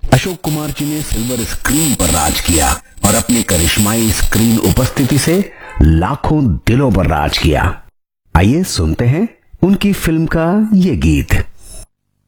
अशोक कुमार जी ने silver screen पर राज किया और अपनी करिश्माई स्क्रीन उपस्थिति से लाखों दिलों पर राज किया। आइए सुनते हैं उनकी फिल्म का ये गीत।